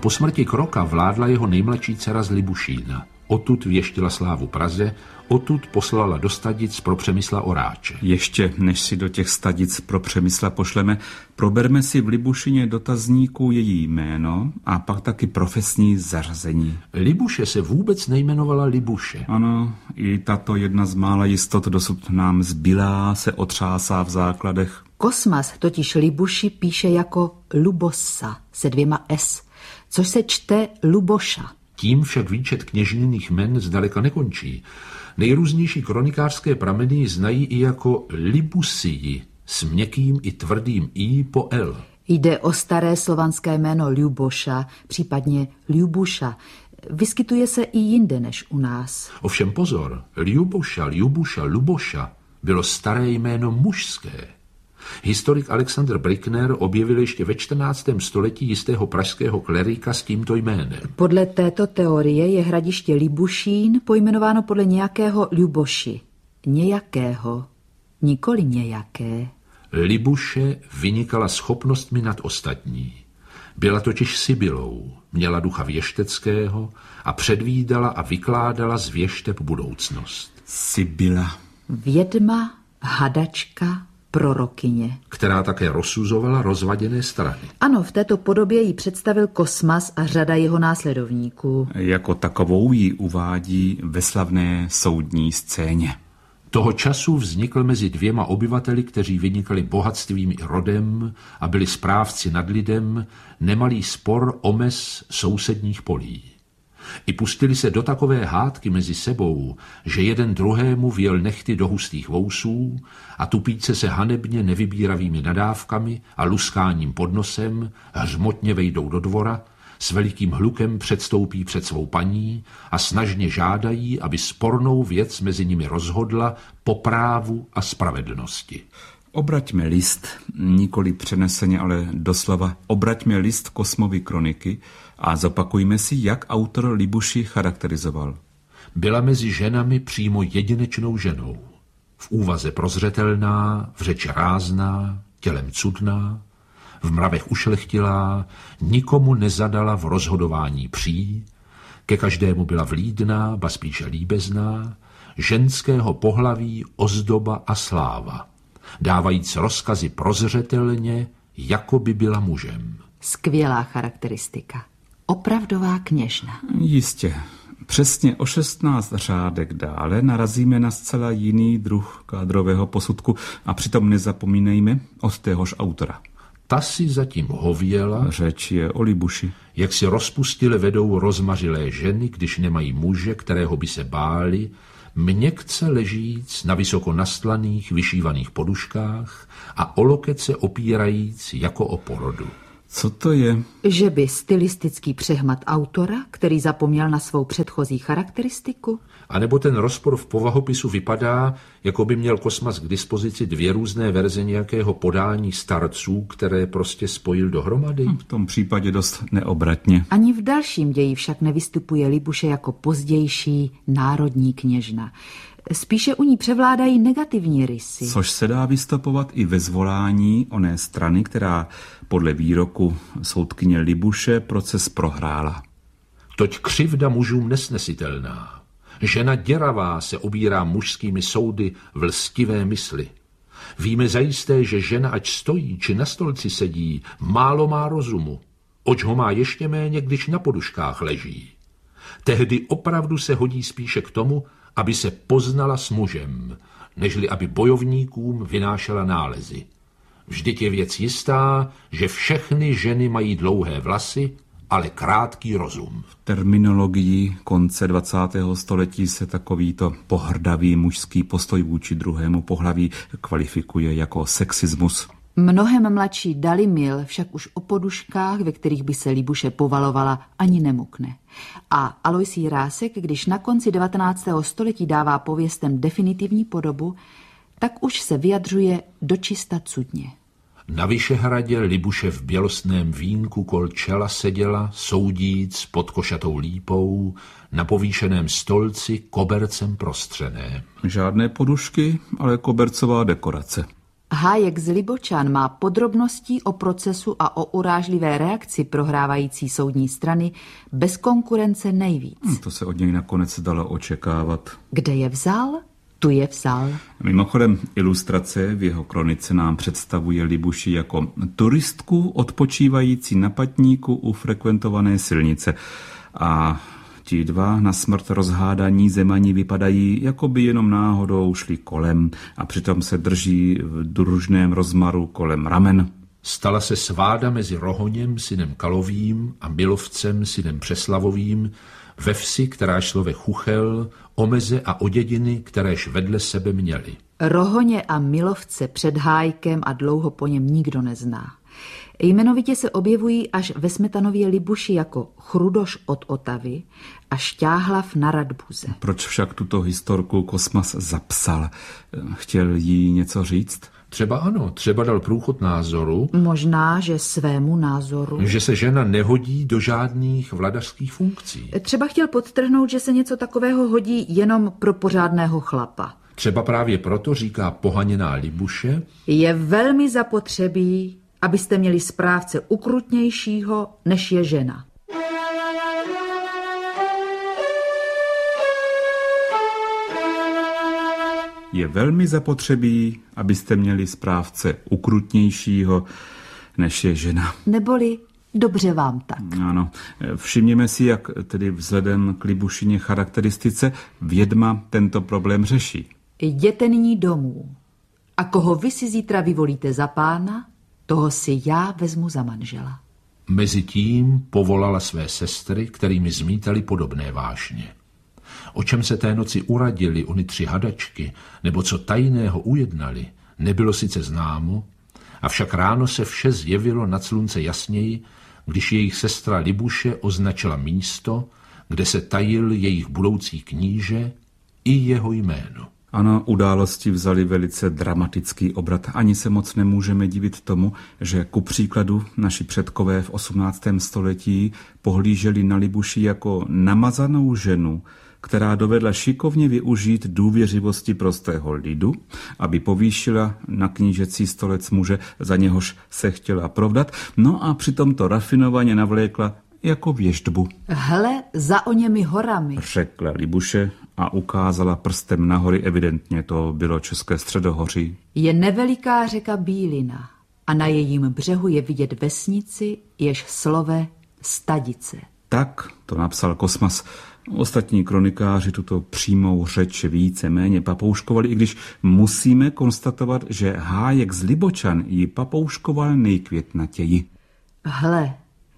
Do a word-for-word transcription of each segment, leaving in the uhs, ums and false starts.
Po smrti Kroka vládla jeho nejmladší dcera z Libušína. Odtud věštila slávu Praze, odtud poslala do Stadic pro Přemysla Oráče. Ještě než si do těch Stadic pro Přemysla pošleme, proberme si v Libušině dotazníku její jméno a pak taky profesní zařazení. Libuše se vůbec nejmenovala Libuše. Ano, i tato jedna z mála jistot dosud nám zbylá se otřásá v základech. Kosmas totiž Libuši píše jako Lubosa se dvěma S, což se čte Luboša. Tím však výčet kněžněných jmen zdaleka nekončí. Nejrůznější kronikářské prameny ji znají i jako Libusii s měkkým i tvrdým I po L. Jde o staré slovanské jméno Ljuboša, případně Ljubuša. Vyskytuje se i jinde než u nás. Ovšem pozor, Ljuboša, Ljubuša, Luboša bylo staré jméno mužské. Historik Alexander Brickner objevil ještě ve čtrnáctém století jistého pražského klerika s tímto jménem. Podle této teorie je hradiště Libušín pojmenováno podle nějakého Ljuboši. Nějakého, nikoli nějaké. Libuše vynikala schopnostmi nad ostatní. Byla totiž Sibylou, měla ducha věšteckého a předvídala a vykládala z věšteb budoucnost. Sibyla. Vědma, hadačka, prorokyně. Která také rozsuzovala rozvaděné strany. Ano, v této podobě ji představil Kosmas a řada jeho následovníků. Jako takovou ji uvádí ve slavné soudní scéně. Toho času vznikl mezi dvěma obyvateli, kteří vynikali bohatstvím i rodem a byli správci nad lidem, nemalý spor o mez sousedních polí. I pustili se do takové hádky mezi sebou, že jeden druhému vjel nehty do hustých vousů a tupíce se hanebně nevybíravými nadávkami a luskáním pod nosem hřmotně vejdou do dvora, s velikým hlukem předstoupí před svou paní a snažně žádají, aby spornou věc mezi nimi rozhodla po právu a spravedlnosti. Obraťme list, nikoli přeneseně, ale doslova obraťme list Kosmovy kroniky a zopakujme si, jak autor Libuši charakterizoval. Byla mezi ženami přímo jedinečnou ženou. V úvaze prozřetelná, v řeči rázná, tělem cudná, v mravech ušlechtilá, nikomu nezadala v rozhodování pří, ke každému byla vlídná, ba spíše líbezná, ženského pohlaví ozdoba a sláva, dávajíc rozkazy prozřetelně, jako by byla mužem. Skvělá charakteristika. Opravdová kněžna. Jistě. Přesně o šestnáct řádek dále narazíme na zcela jiný druh kádrového posudku a přitom nezapomínejme od téhož autora. Ta si zatím hověla, řeč je o Libuši, jak si rozpustile vedou rozmařilé ženy, když nemají muže, kterého by se báli, měkce ležíc na vysoko nastlaných, vyšívaných poduškách a o loket se opírajíc jako o porodu. Co to je? Že by stylistický přehmat autora, který zapomněl na svou předchozí charakteristiku? A nebo ten rozpor v povahopisu vypadá, jako by měl Kosmas k dispozici dvě různé verze nějakého podání starců, které prostě spojil dohromady? V tom případě dost neobratně. Ani v dalším ději však nevystupuje Libuše jako pozdější národní kněžna. Spíše u ní převládají negativní rysy. Což se dá vystopovat i ve zvolání oné strany, která podle výroku soudkyně Libuše proces prohrála. Toť křivda mužům nesnesitelná. Žena děravá se obírá mužskými soudy v lstivé mysli. Víme zajisté, že žena, ať stojí či na stolci sedí, málo má rozumu. Oč ho má ještě méně, když na poduškách leží. Tehdy opravdu se hodí spíše k tomu, aby se poznala s mužem, nežli aby bojovníkům vynášela nálezy. Vždyť je věc jistá, že všechny ženy mají dlouhé vlasy, ale krátký rozum. V terminologii konce dvacátého století se takovýto pohrdavý mužský postoj vůči druhému pohlaví kvalifikuje jako sexismus. Mnohem mladší Dalimil však už o poduškách, ve kterých by se Libuše povalovala, ani nemukne. A Aloisí Rásek, když na konci devatenáctého století dává pověstem definitivní podobu, tak už se vyjadřuje dočista cudně. Na Vyšehradě Libuše v bělostném vínku kol čela seděla, soudíc pod košatou lípou, na povýšeném stolci kobercem prostřeném. Žádné podušky, ale kobercová dekorace. Hájek z Libočan má podrobností o procesu a o urážlivé reakci prohrávající soudní strany bez konkurence nejvíc. Hmm, to se od něj nakonec dalo očekávat. Kde je vzal? Tu je vzal. Mimochodem, ilustrace v jeho kronice nám představuje Libuši jako turistku odpočívající na patníku u frekventované silnice. A ti dva na smrt rozhádaní zemani vypadají, jako by jenom náhodou šli kolem a přitom se drží v družném rozmaru kolem ramen. Stala se sváda mezi Rohoněm, synem Kalovým, a Milovcem, synem Přeslavovým, ve vsi, kteráž slove Chuchel, o meze a o dědiny, kteréž vedle sebe měli. Rohoně a Milovce před Hájkem a dlouho po něm nikdo nezná. Jmenovitě se objevují až ve Smetanově Libuši jako Chrudoš od Otavy a Šťáhlav na Radbuze. Proč však tuto historku Kosmas zapsal? Chtěl jí něco říct? Třeba ano, třeba dal průchod názoru. Možná, že svému názoru. Že se žena nehodí do žádných vladařských funkcí. Třeba chtěl podtrhnout, že se něco takového hodí jenom pro pořádného chlapa. Třeba právě proto, říká pohaněná Libuše, je velmi zapotřebí, abyste měli správce ukrutnějšího, než je žena. Je velmi zapotřebí, abyste měli správce ukrutnějšího, než je žena. Neboli dobře vám tak. Ano. Všimněme si, jak tedy vzhledem k Libušině charakteristice vědma tento problém řeší. Jděte nyní domů. A koho vy si zítra vyvolíte za pána, toho si já vezmu za manžela. Mezitím povolala své sestry, kterými zmítali podobné vášně. O čem se té noci uradili ony tři hadačky, nebo co tajného ujednali, nebylo sice známo, avšak ráno se vše zjevilo nad slunce jasněji, když jejich sestra Libuše označila místo, kde se tajil jejich budoucí kníže i jeho jméno. Ano, události vzali velice dramatický obrat. Ani se moc nemůžeme divit tomu, že ku příkladu naši předkové v osmnáctém století pohlíželi na Libuši jako namazanou ženu, která dovedla šikovně využít důvěřivosti prostého lidu, aby povýšila na knížecí stolec muže, za něhož se chtěla provdat, no a přitom to rafinovaně navlékla jako věštbu. Hle, za oněmi horami, řekla Libuše a ukázala prstem na hory, evidentně to bylo České středohoří. Je neveliká řeka Bílina a na jejím břehu je vidět vesnici, jež slove Stadice. Tak, to napsal Kosmas. Ostatní kronikáři tuto přímou řeč více méně papouškovali, i když musíme konstatovat, že Hájek z Libočan ji papouškoval nejkvětnatěji. Hle,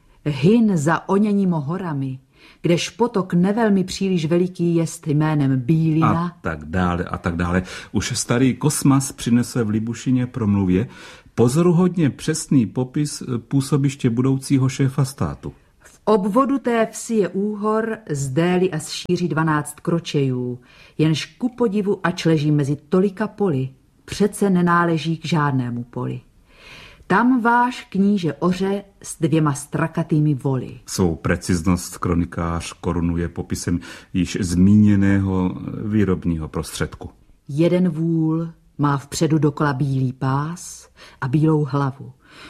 hyn za oněnímo horami, kdež potok nevelmi příliš veliký jest jménem Bílina. A tak dále, a tak dále. Už starý Kosmas přinesl v Libušině promluvě pozoruhodně přesný popis působiště budoucího šéfa státu. V obvodu té vsi je úhor z dély a z šíří dvanáct kročejů, jenž ku podivu, ač leží mezi tolika poli, přece nenáleží k žádnému poli. Tam váš kníže oře s dvěma strakatými voly. Svou preciznost kronikář korunuje popisem již zmíněného výrobního prostředku. Jeden vůl má vpředu dokola bílý pás a bílou hlavu.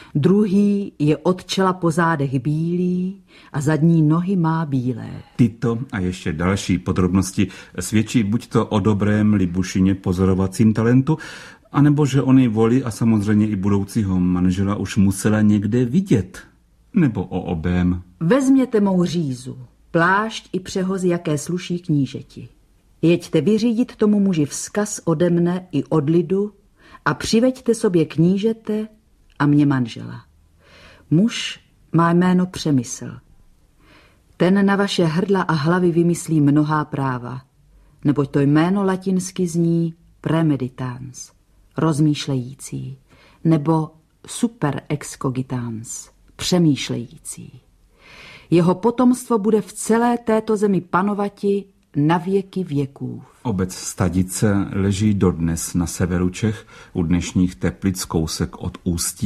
Druhý je od čela po zádech bílý a zadní nohy má bílé. Tyto a ještě další podrobnosti svědčí buď to o dobrém Libušině pozorovacím talentu, anebo že ony voli a samozřejmě i budoucího manžela už musela někde vidět. Nebo o obém. Vezměte mou řízu, plášť i přehozy, jaké sluší knížeti. Jeďte vyřídit tomu muži vzkaz ode mne i od lidu a přiveďte sobě knížete a mě manžela. Muž má jméno Přemysl. Ten na vaše hrdla a hlavy vymyslí mnohá práva, neboť to jméno latinsky zní premeditans, rozmýšlející, nebo super excogitans, přemýšlející. Jeho potomstvo bude v celé této zemi panovati na věky věků. Obec Stadice leží dodnes na severu Čech, u dnešních Teplic, kousek od Ústí,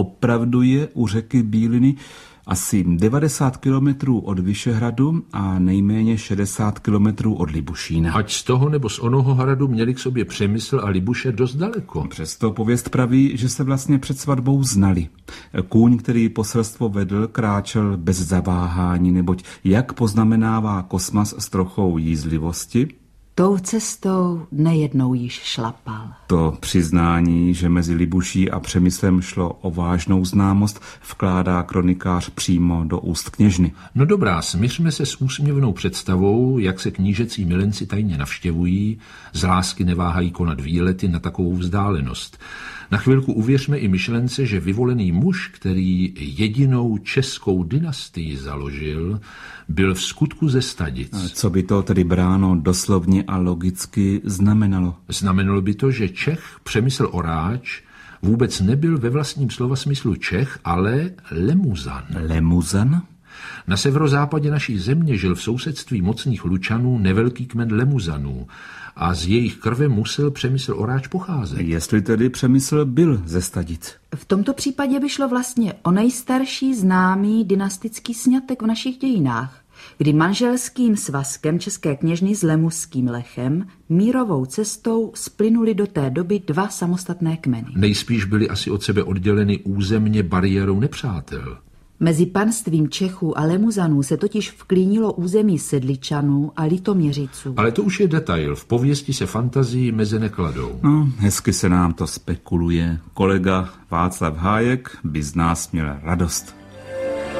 opravdu je u řeky Bíliny asi devadesát kilometrů od Vyšehradu a nejméně šedesát kilometrů od Libušína. Ať z toho nebo z onoho hradu měli k sobě Přemysl a Libuše dost daleko. Přesto pověst praví, že se vlastně před svatbou znali. Kůň, který poselstvo vedl, kráčel bez zaváhání, neboť jak poznamenává Kosmas s trochou jízlivosti, tou cestou nejednou již šlapal. To přiznání, že mezi Libuší a Přemyslem šlo o vážnou známost, vkládá kronikář přímo do úst kněžny. No dobrá, smířme se s úsměvnou představou, jak se knížecí milenci tajně navštěvují, z lásky neváhají konat výlety na takovou vzdálenost. Na chvilku uvěřme i myšlence, že vyvolený muž, který jedinou českou dynastii založil, byl v skutku ze Stadic. Co by to tedy bráno doslovně a logicky znamenalo? Znamenalo by to, že Čech Přemysl Oráč vůbec nebyl ve vlastním slova smyslu Čech, ale Lemuzan. Lemuzan? Na severozápadě naší země žil v sousedství mocných Lučanů nevelký kmen Lemuzanů a z jejich krve musel Přemysl Oráč pocházet. Jestli tedy Přemysl byl ze Stadic. V tomto případě by šlo vlastně o nejstarší známý dynastický sňatek v našich dějinách, kdy manželským svazkem české kněžny s lemuským Lechem mírovou cestou splynuli do té doby dva samostatné kmeny. Nejspíš byly asi od sebe odděleny územně bariérou nepřátel. Mezi panstvím Čechů a Lemuzanů se totiž vklínilo území Sedličanů a Litoměřiců. Ale to už je detail, v pověsti se fantazii meze nekladou. No, hezky se nám to spekuluje. Kolega Václav Hájek by z nás měl radost.